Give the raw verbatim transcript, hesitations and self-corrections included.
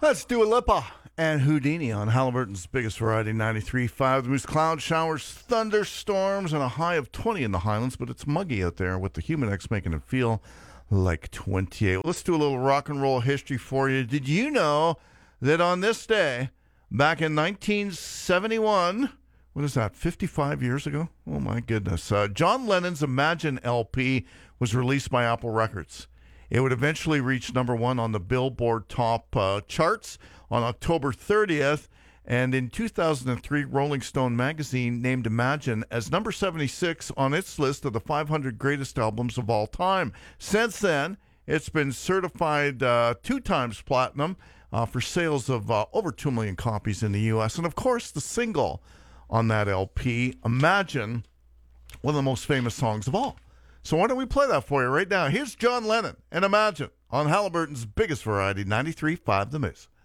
Let's do a Lipa and Houdini on Halliburton's biggest variety, ninety-three point five. The Moose cloud showers, thunderstorms, and a high of twenty in the Highlands, but it's muggy out there with the Humidex making it feel like twenty-eight. Let's do a little rock and roll history for you. Did you know that on this day, back in nineteen seventy-one, what is that, fifty-five years ago? Oh, my goodness. Uh, John Lennon's Imagine L P was released by Apple Records. It would eventually reach number one on the Billboard top uh, charts on October thirtieth. And in two thousand three, Rolling Stone magazine named Imagine as number seventy-six on its list of the five hundred greatest albums of all time. Since then, it's been certified uh, two times platinum uh, for sales of uh, over two million copies in the U S. And, of course, the single on that L P, Imagine, one of the most famous songs of all. So why don't we play that for you right now? Here's John Lennon and Imagine on Halliburton's biggest variety, ninety-three point five The Moose.